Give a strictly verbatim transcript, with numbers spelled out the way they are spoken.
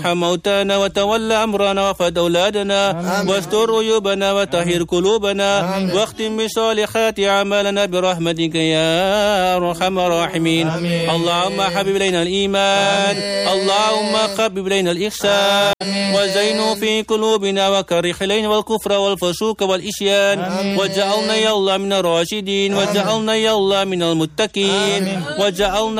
موتانا وتولى أمرنا وفد أولادنا واستر عيوبنا وطهر قلوبنا واختم بصالحات أعمالنا برحمتك يا أرحم الراحمين. اللهم حبب إلينا الإيمان، اللهم حبب إلينا الإحسان وزينه في قلوبنا وكره إلينا والكفر والفسوق والإسيان واجعلنا يا الله من الراشدين واجعلنا يا الله من المتقين واجعلنا